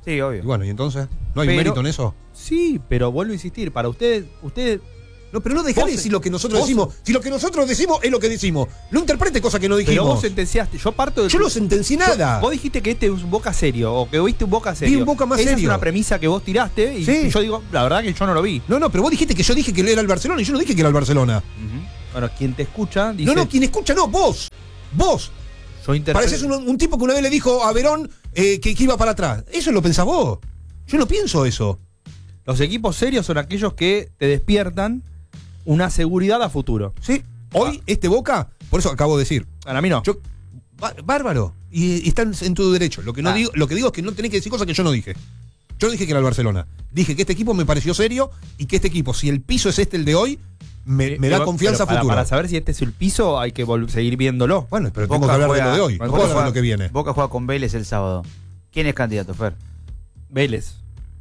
Sí, obvio. Y bueno, ¿y entonces? ¿No hay Pero- mérito en eso? Sí, pero vuelvo a insistir, para ustedes, ustedes No, pero no dejá de decir lo que nosotros vos- decimos. Si lo que nosotros decimos es lo que decimos. No interprete cosas que no Pero dijimos. vos sentenciaste, yo parto de Yo no sentencié nada. Vos dijiste que este es un Boca serio, o que viste un Boca serio. Vi un Boca más Esa serio. es una premisa que vos tiraste, y Sí. yo digo, la verdad que yo no lo vi. No, no, pero vos dijiste que yo dije que él era el Barcelona y yo no dije que era el Barcelona. Bueno, quien te escucha dice... No, no, quien escucha no, vos. Vos. Yo interpreto- Pareces un, un tipo que una vez le dijo a Verón eh, que, que iba para atrás. Eso lo pensás vos. Yo no pienso eso. Los equipos serios son aquellos que te despiertan una seguridad a futuro. Sí. Hoy, este Boca, por eso acabo de decir. Para mí no. Yo, bá- bárbaro. Y, y están en tu derecho. Lo que, no Ah. digo, lo que digo es que no tenés que decir cosas que yo no dije. Yo no dije que era el Barcelona. Dije que este equipo me pareció serio y que este equipo, si el piso es este el de hoy, me, me da Pero confianza para, futura. Para saber si este es el piso, hay que vol- seguir viéndolo. Bueno, pero tengo que hablar de lo de hoy. No puedo hablar de lo que viene. Boca juega con Vélez el sábado. ¿Quién es candidato, Fer? Vélez.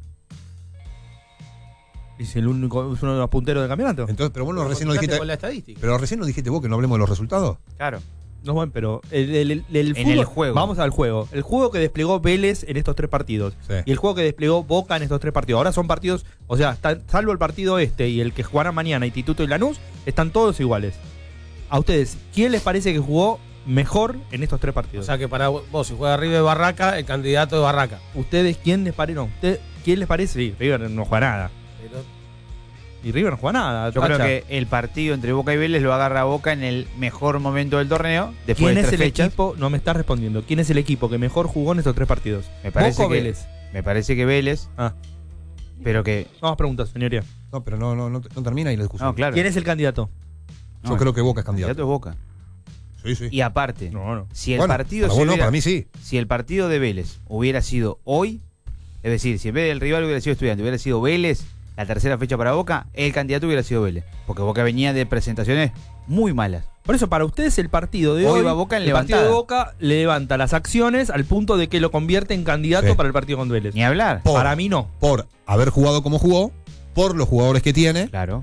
Es el único, es uno de los punteros del campeonato. Entonces, pero vos no recién no Fíjate dijiste. con la estadística. Pero recién no dijiste vos que no hablemos de los resultados. Claro. No, bueno, pero el, el- el- el En fútbol- el juego. Vamos al juego. El juego que desplegó Vélez en estos tres partidos. Sí. Y el juego que desplegó Boca en estos tres partidos. Ahora son partidos, o sea, está- salvo el partido este y el que jugará mañana, Instituto y Lanús, están todos iguales. A ustedes, ¿quién les parece que jugó mejor en estos tres O partidos? sea que para vos, si juega River Barraca, el candidato de Barraca. ¿Ustedes quién les parece? No, usted, ¿quién les parece? Sí, River no juega nada. Pero Y River no juega nada. Yo Pacha. creo que el partido entre Boca y Vélez lo agarra Boca en el mejor momento del torneo. Después ¿Quién de es tres el fechas. equipo? No me está respondiendo. ¿Quién es el equipo que mejor jugó en estos tres partidos? Me parece ¿Boca o que, Vélez? Me parece que Vélez. Ah. Pero que. No más preguntas, señoría. No, pero no, no, no, no termina y la discusión. No, claro. ¿Quién es el candidato? Yo No, creo que Boca es el candidato candidato. es Boca. Sí, sí. Y aparte, No, no. si el Bueno, partido para se vos no, hubiera- para mí sí. si el partido de Vélez hubiera sido hoy, es decir, si en vez del rival hubiera sido Estudiante, hubiera sido Vélez, la tercera fecha para Boca, el candidato hubiera sido Vélez. Porque Boca venía de presentaciones muy malas. Por eso, para ustedes, el partido de Hoy hoy, va Boca en el partido de levantada. Boca levanta las acciones al punto de que lo convierte en candidato Sí. para el partido con Vélez. Ni hablar. Por- Para mí no. Por haber jugado como jugó, por los jugadores que tiene, Claro.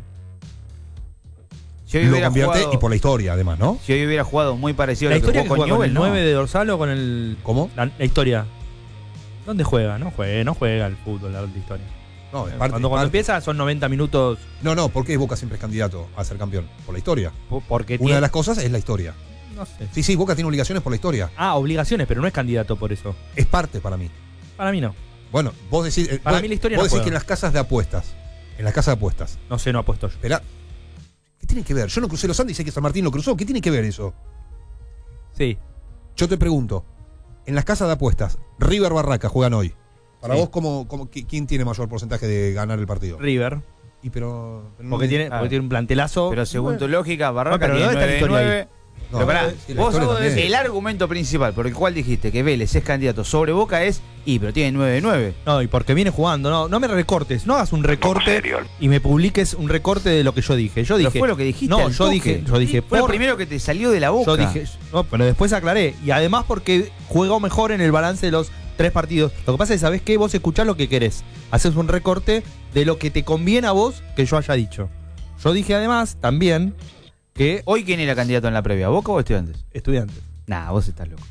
Si hoy lo hubiera convierte jugado, y por la historia, además, ¿no? si hoy hubiera jugado muy parecido La a lo que historia que jugó con juega con el Newell, nueve no. de dorsal o con el... ¿Cómo? La, la historia. ¿Dónde juega? No juega, no juega el fútbol, la, la historia. No, es cuando parte- cuando parte. empieza son noventa minutos No, no, ¿por qué Boca siempre es candidato a ser campeón? Por la historia. po- porque Una tiene... de las cosas es la historia. No sé. Sí, sí, Boca tiene obligaciones por la historia. Ah, obligaciones, pero no es candidato por eso. Es parte para mí. Para mí no. Bueno, vos decís, eh, Para vos, mí la historia vos no decís juega. que en las casas de apuestas, en las casas de apuestas, No sé, no apuesto yo. espera, ¿qué tiene que ver? Yo no crucé los Andes y sé que San Martín lo cruzó. ¿Qué tiene que ver eso? Sí. Yo te pregunto, en las casas de apuestas, River Barraca juegan hoy. Para Sí. vos, ¿cómo, cómo- qui- ¿quién tiene mayor porcentaje de ganar el partido? River. Y pero, pero no Porque me- tiene, Ah. porque tiene un plantelazo. Pero según tu lógica, Barraca No, pero tiene ¿dónde está la nueve historia ahí? nueve. No, Pero pará, sí, la vos historia también. el argumento principal por el cual dijiste que Vélez es candidato sobre Boca es, y pero tiene nueve de nueve. No, y porque viene jugando. No, no me recortes. No hagas un recorte y me publiques un recorte de lo que yo dije. Yo Pero dije. fue lo que dijiste No, al yo toque. dije, yo dije Fue lo por- primero que te salió de la boca. Yo dije, no, pero después aclaré. Y además porque juego mejor en el balance de los tres partidos. Lo que pasa es, ¿sabés qué? Vos escuchás lo que querés. Haces un recorte de lo que te conviene a vos que yo haya dicho. Yo dije además también que ¿Hoy quién era candidato en la previa? ¿Boca o Estudiantes? Estudiantes. Nah, vos estás loco.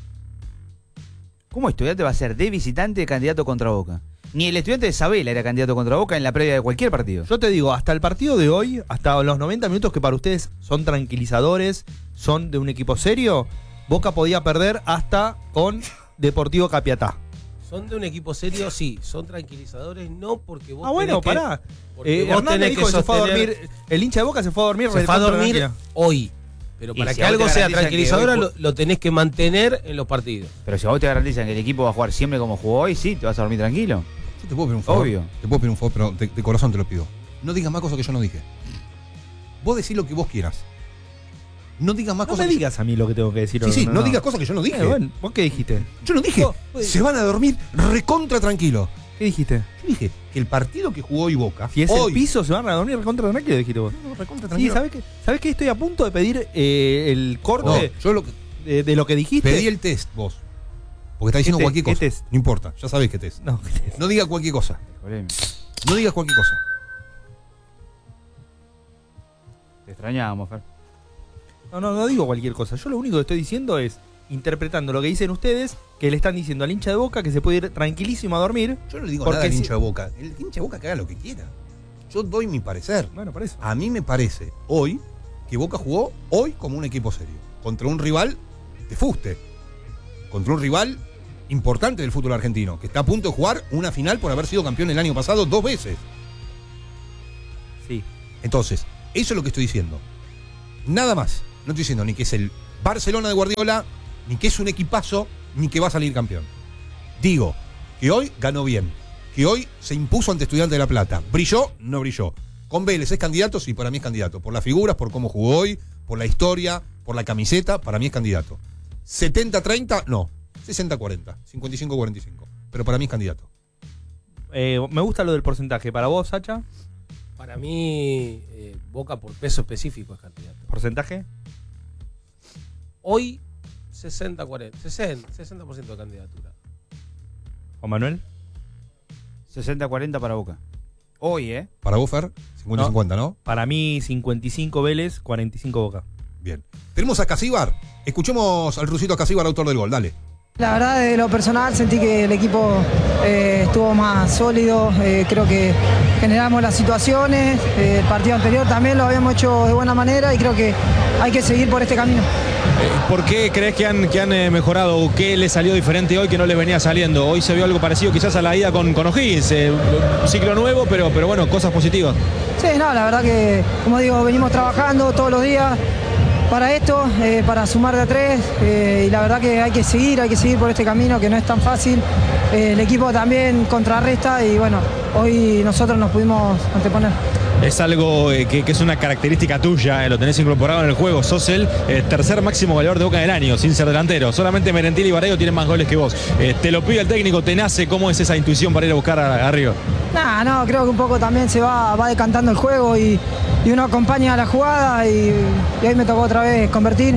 ¿Cómo Estudiante va a ser de visitante candidato contra Boca? Ni el Estudiante de Sabela era candidato contra Boca en la previa de cualquier partido. Yo te digo, hasta el partido de hoy, hasta los noventa minutos que para ustedes son tranquilizadores, son de un equipo serio, Boca podía perder hasta con Deportivo Capiatá. ¿Son de un equipo serio? Sí. ¿Son tranquilizadores? No, porque vos Ah, bueno, tenés que- pará. porque Eh, vos Hernández tenés dijo que se fue a sostener- dormir. El hincha de Boca se fue a dormir. Se fue a recontra dormir tranquila. hoy. Pero Y para si que a vos algo te sea garantizan que tranquilizadora, hoy lo, lo tenés que mantener en los partidos. Pero si a vos te garantizan que el equipo va a jugar siempre como jugó hoy, sí, te vas a dormir tranquilo. Yo te puedo pedir un favor. Obvio. Te puedo pedir un favor, pero de, de corazón te lo pido. No digas más cosas que yo no dije. Vos decís lo que vos quieras. No digas más No cosas me que digas a mí lo que tengo que decir. Sí, o sí, no, digas cosas que yo no dije. Eh, bueno, ¿vos qué dijiste? Yo no dije. Vos- vos- Se van a dormir recontra tranquilo. ¿Qué dijiste? Yo dije que el partido que jugó hoy Boca. Si es hoy, el piso, se van a dormir recontra tranquilo, dijiste vos. No, recontra Sí, tranquilo. ¿sabés qué? ¿Sabés qué? Estoy a punto de pedir eh, el corte No, yo lo que- de, de lo que dijiste. pedí el test, vos. Porque está diciendo ¿Qué cualquier test? cosa. ¿Qué test? No importa, ya sabés qué test. No, ¿qué test? No digas cualquier cosa. No digas cualquier cosa. Te extrañábamos, Fer. No, no, no digo cualquier cosa. Yo lo único que estoy diciendo es interpretando lo que dicen ustedes, que le están diciendo al hincha de Boca que se puede ir tranquilísimo a dormir. Yo no le digo porque nada al si- hincha de Boca. El hincha de Boca que haga lo que quiera. Yo doy mi parecer. Bueno, por eso. A mí me parece hoy que Boca jugó hoy como un equipo serio. Contra un rival de fuste. Contra un rival importante del fútbol argentino, que está a punto de jugar una final por haber sido campeón el año pasado dos veces. Sí. Entonces, eso es lo que estoy diciendo. Nada más. No estoy diciendo ni que es el Barcelona de Guardiola, ni que es un equipazo, ni que va a salir campeón. Digo que hoy ganó bien, que hoy se impuso ante Estudiantes de La Plata. ¿Brilló? No brilló. Con Vélez es candidato, sí, para mí es candidato. Por las figuras, por cómo jugó hoy, por la historia, por la camiseta, para mí es candidato. setenta treinta, no. sesenta cuarenta, cincuenta y cinco cuarenta y cinco. Pero para mí es candidato. Eh, me gusta lo del porcentaje. ¿Para vos, Sacha? Para mí, eh, Boca por peso específico es candidato. ¿Porcentaje? Hoy, sesenta cuarenta. sesenta, sesenta por ciento de candidatura. ¿Juan Manuel? sesenta cuarenta para Boca. Hoy, ¿eh? Para vos, Fer, cincuenta cincuenta, ¿no? Para mí, cincuenta y cinco Vélez, cuarenta y cinco Boca. Bien. Tenemos a Casíbar. Escuchemos al rusito Casíbar, autor del gol. Dale. La verdad, de lo personal, sentí que el equipo eh, estuvo más sólido. Eh, creo que generamos las situaciones. Eh, el partido anterior también lo habíamos hecho de buena manera y creo que hay que seguir por este camino. ¿Por qué crees que han, que han eh, mejorado o qué le salió diferente hoy que no le venía saliendo? Hoy se vio algo parecido quizás a la ida con, con O'Higgins. Eh, un ciclo nuevo, pero, pero bueno, cosas positivas. Sí, no, la verdad que, como digo, venimos trabajando todos los días para esto, eh, para sumar de a tres, eh, y la verdad que hay que seguir, hay que seguir por este camino que no es tan fácil. Eh, el equipo también contrarresta y bueno, hoy nosotros nos pudimos anteponer. Es algo eh, que, que es una característica tuya, eh, lo tenés incorporado en el juego. Sos el eh, tercer máximo goleador de Boca del año, sin ser delantero. Solamente Merentiel y Barreiro tienen más goles que vos. Eh, te lo pide el técnico, te nace. ¿Cómo es esa intuición para ir a buscar a, a Río? Nah, no, creo que un poco también se va, va decantando el juego y, y uno acompaña la jugada y, y hoy me tocó otra vez convertir.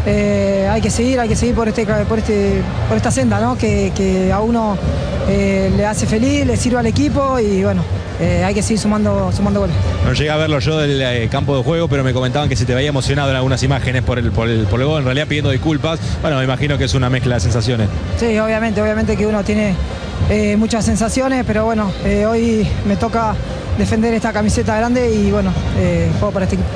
Eh, hay que seguir, hay que seguir por este, por este, por esta senda, ¿no? Que, que a uno eh, le hace feliz, le sirve al equipo y bueno, eh, hay que seguir sumando, sumando goles. No llegué a verlo yo del eh, campo de juego, pero me comentaban que se te veía emocionado en algunas imágenes por el, por el, por el gol, en realidad pidiendo disculpas. Bueno, me imagino que es una mezcla de sensaciones. Sí, obviamente, obviamente que uno tiene eh, muchas sensaciones, pero bueno, eh, hoy me toca defender esta camiseta grande y bueno, eh, juego para este equipo.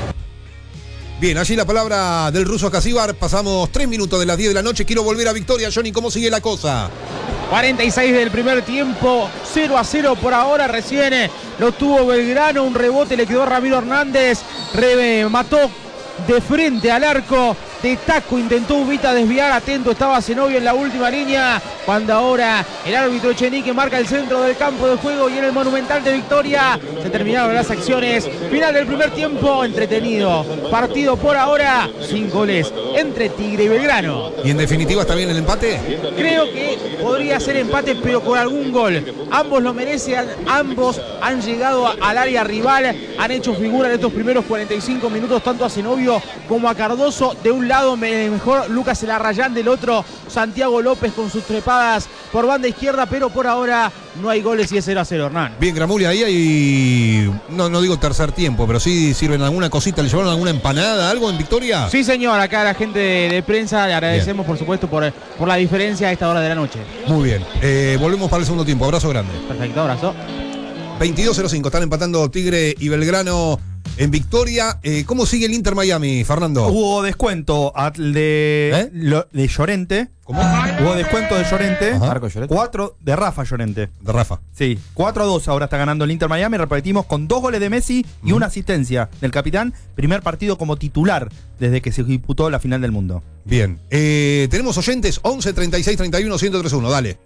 Bien, allí la palabra del ruso Casíbar. Pasamos tres minutos de las diez de la noche. Quiero volver a Victoria. Johnny, ¿cómo sigue la cosa? cuarenta y seis del primer tiempo, cero a cero por ahora. Recién lo tuvo Belgrano, un rebote le quedó a Ramiro Hernández, remató de frente al arco, de taco intentó Ubita desviar, atento estaba Zenobio en la última línea, cuando ahora el árbitro Echenique marca el centro del campo de juego y en el Monumental de Victoria se terminaron las acciones. Final del primer tiempo, entretenido partido por ahora, sin goles entre Tigre y Belgrano. ¿Y en definitiva está bien el empate? Creo que podría ser empate, pero con algún gol. Ambos lo merecen, ambos han llegado al área rival, han hecho figura en estos primeros cuarenta y cinco minutos, tanto a Zenobio como a Cardoso. De un lado mejor Lucas Elarrayán, del otro Santiago López con sus trepadas por banda izquierda, pero por ahora no hay goles y es cero a cero, Hernán. Bien, Gramulia, ahí hay, no, no digo tercer tiempo, pero sí sirven alguna cosita, ¿le llevaron alguna empanada, algo en Victoria? Sí, señor, acá a la gente de, de prensa le agradecemos, bien, por supuesto, por, por la diferencia a esta hora de la noche. Muy bien, eh, volvemos para el segundo tiempo, abrazo grande. Perfecto, abrazo. veintidós cero cinco, están empatando Tigre y Belgrano en Victoria. Eh, ¿Cómo sigue el Inter Miami, Fernando? Hubo descuento de, ¿Eh? lo, de Llorente. ¿Cómo? Hubo descuento de Llorente. Marco Llorente. cuatro de Rafa Llorente. De Rafa. Sí, cuatro a dos ahora está ganando el Inter Miami. Repetimos, con dos goles de Messi y uh-huh. una asistencia del capitán. Primer partido como titular desde que se disputó la final del mundo. Bien. Eh, tenemos oyentes once treinta y seis treinta y uno ciento treinta y uno. Dale.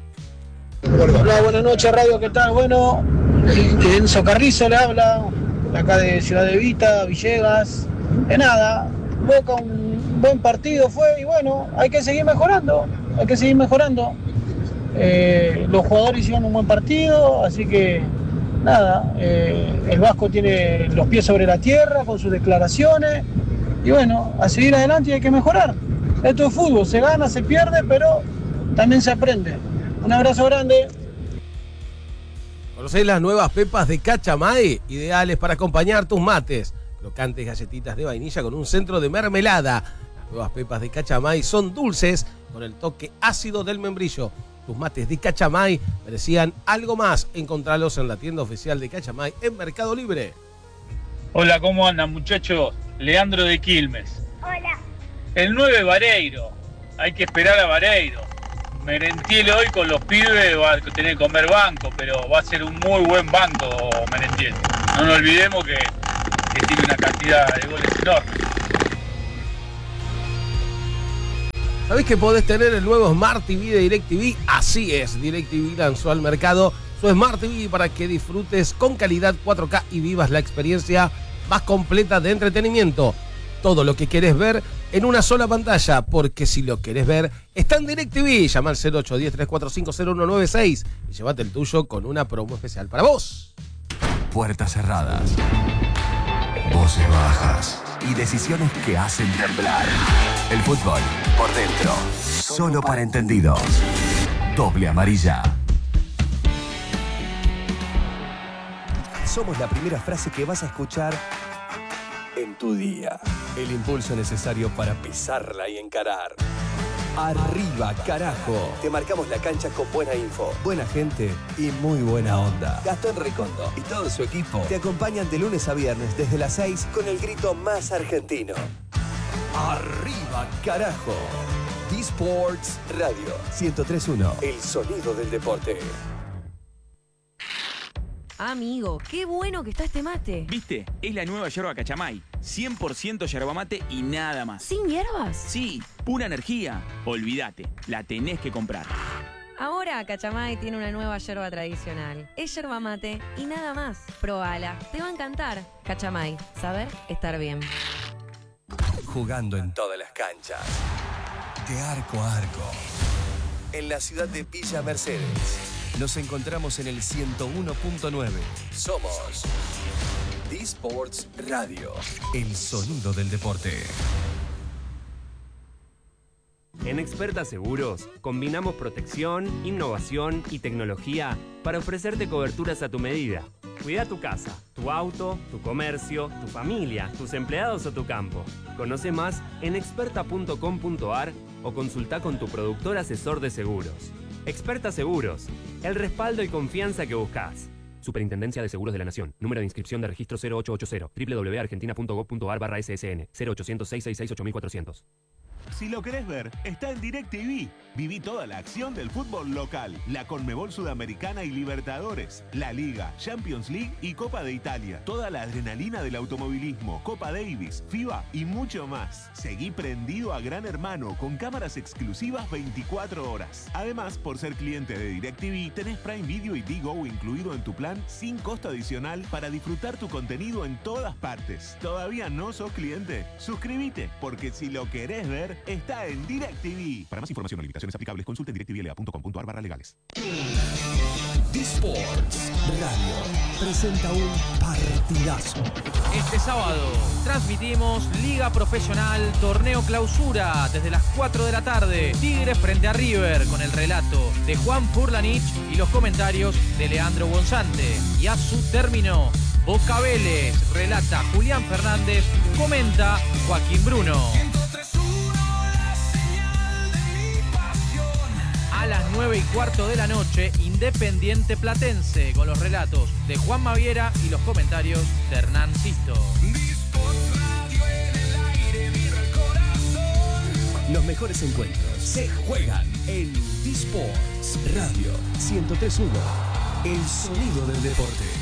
Hola, buenas noches, radio, ¿qué tal? Bueno, Enzo Carrizo le habla, acá de Ciudad de Vita, Villegas. De nada, Boca un buen partido fue y bueno, hay que seguir mejorando, hay que seguir mejorando. Eh, los jugadores hicieron un buen partido, así que nada, eh, el Vasco tiene los pies sobre la tierra con sus declaraciones y bueno, a seguir adelante y hay que mejorar. Esto es fútbol, se gana, se pierde, pero también se aprende. Un abrazo grande. ¿Conocés las nuevas pepas de Cachamay? Ideales para acompañar tus mates. Crocantes galletitas de vainilla con un centro de mermelada. Las Nuevas pepas de Cachamay son dulces con el toque ácido del membrillo. Tus mates de Cachamay merecían algo más. Encontralos en la tienda oficial de Cachamay en Mercado Libre. Hola, ¿cómo andan, muchachos? Leandro de Quilmes. Hola. El nueve Vareiro. Hay que esperar a Vareiro. Merentiel hoy con los pibes va a tener que comer banco, pero va a ser un muy buen banco Merentiel. No nos olvidemos que, que tiene una cantidad de goles enorme. ¿Sabés que podés tener el nuevo Smart T V de DirecTV? Así es, DirecTV lanzó al mercado su Smart T V para que disfrutes con calidad cuatro K y vivas la experiencia más completa de entretenimiento. Todo lo que querés ver en una sola pantalla, porque si lo querés ver, está en DirecTV. Llama al cero ocho uno cero tres cuatro cinco cero uno nueve seis y llévate el tuyo con una promo especial para vos. Puertas cerradas, voces bajas y decisiones que hacen temblar. El fútbol por dentro, solo para entendidos. Doble amarilla. Somos la primera frase que vas a escuchar en tu día. El impulso necesario para pisarla y encarar. Arriba, carajo. Te marcamos la cancha con buena info, buena gente y muy buena onda. Gastón Recondo y todo su equipo te acompañan de lunes a viernes desde las seis con el grito más argentino. Arriba, carajo. D-Sports Radio ciento tres punto uno. El sonido del deporte. Amigo, qué bueno que está este mate. ¿Viste? Es la nueva yerba Cachamay. cien por ciento yerba mate y nada más. ¿Sin hierbas? Sí, pura energía. Olvídate, la tenés que comprar. Ahora Cachamay tiene una nueva yerba tradicional. Es yerba mate y nada más. Probala, te va a encantar. Cachamay, saber estar bien. Jugando en todas las canchas. De arco a arco. En la ciudad de Villa Mercedes. Nos encontramos en el ciento uno punto nueve. Somos D-Sports Radio. El sonido del deporte. En Experta Seguros combinamos protección, innovación y tecnología para ofrecerte coberturas a tu medida. Cuida tu casa, tu auto, tu comercio, tu familia, tus empleados o tu campo. Conoce más en experta punto com punto a r o consulta con tu productor asesor de seguros. Experta Seguros, el respaldo y confianza que buscas. Superintendencia de Seguros de la Nación. Número de inscripción de registro cero ocho ocho cero. doble u doble u doble u punto argentina punto gov punto a r barra S S N. cero ochocientos, seiscientos sesenta y seis, ocho mil cuatrocientos. Si lo querés ver, está en DirecTV. Viví toda la acción del fútbol local, la Conmebol Sudamericana y Libertadores, la Liga, Champions League y Copa de Italia. Toda la adrenalina del automovilismo, Copa Davis, FIBA y mucho más. Seguí prendido a Gran Hermano con cámaras exclusivas veinticuatro horas. Además, por ser cliente de DirecTV, tenés Prime Video y Digo incluido en tu plan sin costo adicional para disfrutar tu contenido en todas partes. ¿Todavía no sos cliente? Suscríbete, porque si lo querés ver, está en DirecTV. Para más información o limitaciones aplicables, consulte directivl punto com punto a r barra legales. D-Sports Radio presenta un partidazo. Este sábado transmitimos Liga Profesional Torneo Clausura desde las cuatro de la tarde. Tigres frente a River con el relato de Juan Furlanich y los comentarios de Leandro Gonzante. Y a su término, Boca Vélez, relata Julián Fernández, comenta Joaquín Bruno. A las nueve y cuarto de la noche, Independiente Platense, con los relatos de Juan Maviera y los comentarios de Hernán Sisto. Los mejores encuentros se juegan en D-Sports Radio ciento tres punto uno. El sonido del deporte.